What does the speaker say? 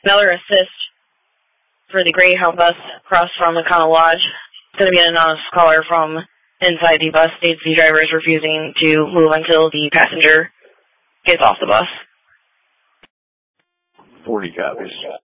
Another assist for the Greyhound bus across from Econo Lodge. It's going to be an anonymous caller from inside the bus. States the driver is refusing to move until the passenger gets off the bus. 40 copies.